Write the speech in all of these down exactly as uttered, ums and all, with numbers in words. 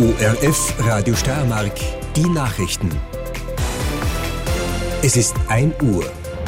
O R F Radio Steiermark, die Nachrichten. Es ist ein Uhr.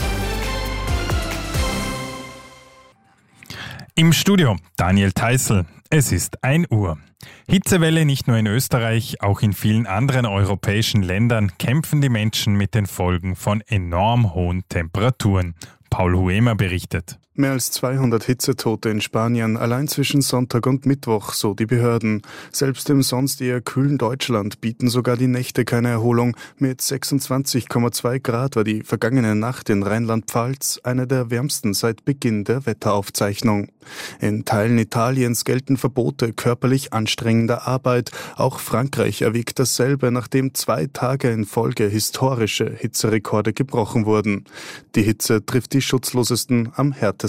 Im Studio Daniel Theißl. Es ist ein Uhr. Hitzewelle nicht nur in Österreich, auch in vielen anderen europäischen Ländern kämpfen die Menschen mit den Folgen von enorm hohen Temperaturen. Paul Huemer berichtet. Mehr als zweihundert Hitzetote in Spanien, allein zwischen Sonntag und Mittwoch, so die Behörden. Selbst im sonst eher kühlen Deutschland bieten sogar die Nächte keine Erholung. Mit sechsundzwanzig Komma zwei Grad war die vergangene Nacht in Rheinland-Pfalz eine der wärmsten seit Beginn der Wetteraufzeichnung. In Teilen Italiens gelten Verbote körperlich anstrengender Arbeit. Auch Frankreich erwägt dasselbe, nachdem zwei Tage in Folge historische Hitzerekorde gebrochen wurden. Die Hitze trifft die Schutzlosesten am härtesten.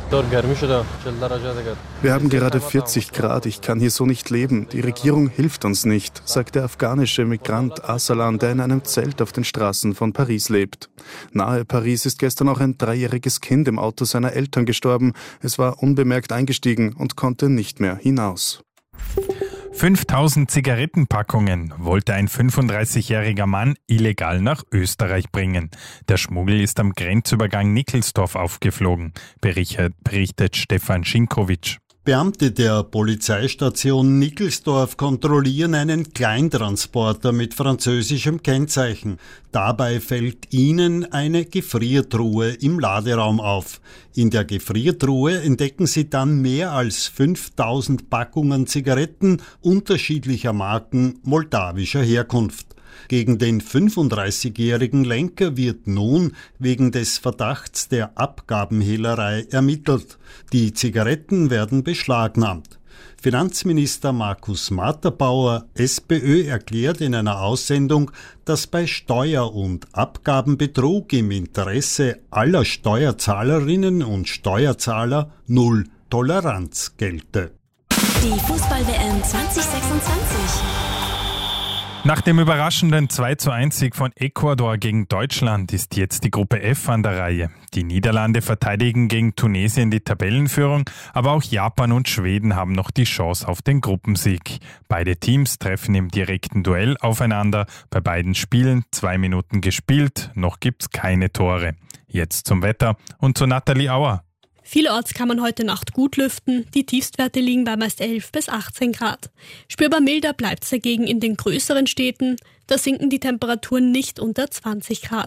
Wir haben gerade vierzig Grad, ich kann hier so nicht leben. Die Regierung hilft uns nicht, sagt der afghanische Migrant Arsalan, der in einem Zelt auf den Straßen von Paris lebt. Nahe Paris ist gestern auch ein dreijähriges Kind im Auto seiner Eltern gestorben. Es war unbemerkt eingestiegen und konnte nicht mehr hinaus. fünftausend Zigarettenpackungen wollte ein fünfunddreißigjähriger Mann illegal nach Österreich bringen. Der Schmuggel ist am Grenzübergang Nickelsdorf aufgeflogen, berichtet, berichtet Stefan Schinkowitsch. Beamte der Polizeistation Nickelsdorf kontrollieren einen Kleintransporter mit französischem Kennzeichen. Dabei fällt ihnen eine Gefriertruhe im Laderaum auf. In der Gefriertruhe entdecken sie dann mehr als fünftausend Packungen Zigaretten unterschiedlicher Marken moldawischer Herkunft. Gegen den fünfunddreißigjährigen Lenker wird nun wegen des Verdachts der Abgabenhehlerei ermittelt. Die Zigaretten werden beschlagnahmt. Finanzminister Markus Matterbauer, SPÖ, erklärt in einer Aussendung, dass bei Steuer- und Abgabenbetrug im Interesse aller Steuerzahlerinnen und Steuerzahler null Toleranz gelte. Die Fußball-W M zwanzig sechsundzwanzig. Nach dem überraschenden zwei zu eins Sieg von Ecuador gegen Deutschland ist jetzt die Gruppe F an der Reihe. Die Niederlande verteidigen gegen Tunesien die Tabellenführung, aber auch Japan und Schweden haben noch die Chance auf den Gruppensieg. Beide Teams treffen im direkten Duell aufeinander. Bei beiden Spielen zwei Minuten gespielt, noch gibt's keine Tore. Jetzt zum Wetter und zu Nathalie Auer. Vielerorts kann man heute Nacht gut lüften. Die Tiefstwerte liegen bei meist elf bis achtzehn Grad. Spürbar milder bleibt es dagegen in den größeren Städten. Da sinken die Temperaturen nicht unter zwanzig Grad.